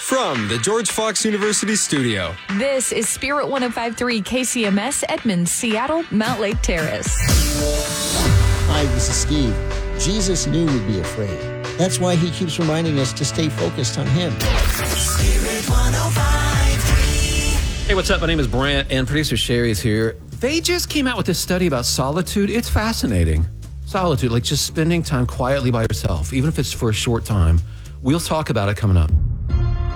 From the George Fox University studio. This is Spirit 105.3 KCMS, Edmonds, Seattle, Mount Lake Terrace. Hi, this is Steve. Jesus knew we'd be afraid. That's why he keeps reminding us to stay focused on him. Spirit 105.3. Hey, what's up? My name is Brant, and producer Sherry is here. They just came out with this study about solitude. It's fascinating. Solitude, like just spending time quietly by yourself, even if it's for a short time. We'll talk about it coming up.